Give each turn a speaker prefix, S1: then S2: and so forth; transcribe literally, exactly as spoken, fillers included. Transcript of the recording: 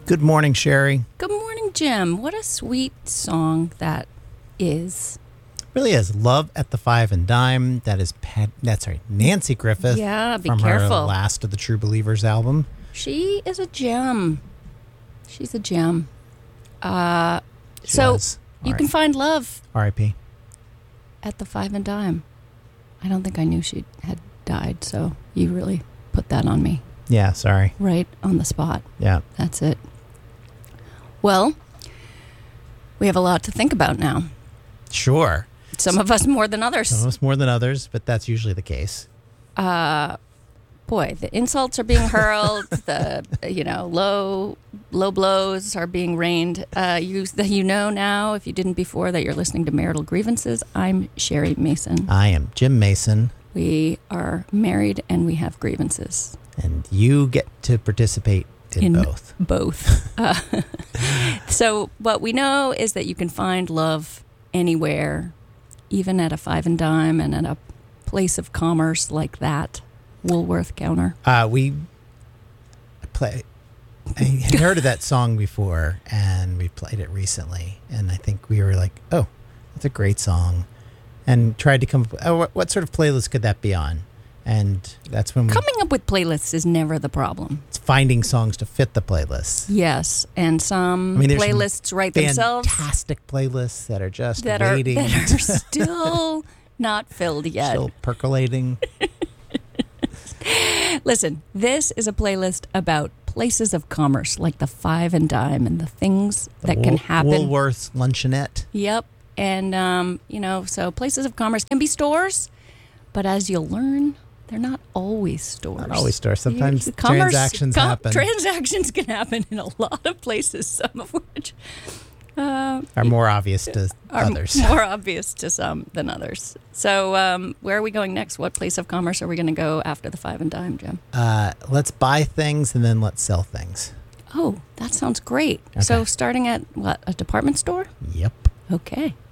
S1: Good morning, Sherry.
S2: Good morning, Jim. What a sweet song that is.
S1: Really is. Love at the Five and Dime. That is Pat, that's right, Nancy Griffith.
S2: Yeah, be
S1: from
S2: careful.
S1: her Last of the True Believers album.
S2: She is a gem. She's a gem. Uh,
S1: She
S2: so
S1: was.
S2: you
S1: R-
S2: can find love
S1: R I P
S2: at the Five and Dime. I don't think I knew she had died, so you really put that on me.
S1: Yeah, sorry.
S2: Right on the spot.
S1: Yeah.
S2: That's it. Well, we have a lot to think about now.
S1: Sure.
S2: Some of us more than others.
S1: Some of us more than others, but that's usually the case.
S2: Uh, boy, the insults are being hurled. the you know low low blows are being rained. Uh, you you know now, if you didn't before, that you're listening to Marital Grievances. I'm Sherry Mason.
S1: I am Jim Mason.
S2: We are married and we have grievances.
S1: And you get to participate in,
S2: In
S1: both.
S2: Both. uh, so what we know is that you can find love anywhere, even at a five and dime and at a place of commerce like that, Woolworth counter.
S1: Uh, we play. I had heard of that song before, and we played it recently, and I think we were like, "Oh, that's a great song," and tried to come up with, oh, what, what sort of playlist could that be on? And that's when we,
S2: Coming up with playlists is never the problem.
S1: it's finding songs to fit the playlist.
S2: Yes, and some
S1: I mean, there's some
S2: playlists write themselves
S1: Fantastic playlists that are just
S2: that are,
S1: waiting,
S2: that are still not filled yet.
S1: still percolating.
S2: Listen, this is a playlist about places of commerce like the Five and Dime and the things
S1: The
S2: that can
S1: Wool-
S2: happen.
S1: Woolworth's Luncheonette.
S2: Yep. And, um, you know, so places of commerce can be stores, but as you'll learn, they're not always stores.
S1: Not always stores. Sometimes
S2: You- commerce-
S1: transactions
S2: com-
S1: happen.
S2: Transactions can happen in a lot of places, some of which uh,
S1: are more obvious to
S2: are
S1: others.
S2: more obvious to some than others. So um, where are we going next? What place of commerce are we going to go after the Five and Dime, Jim?
S1: Uh, let's buy things and then let's sell things.
S2: Oh, that sounds great.
S1: Okay.
S2: So starting at, what, a department store?
S1: Yep.
S2: Okay.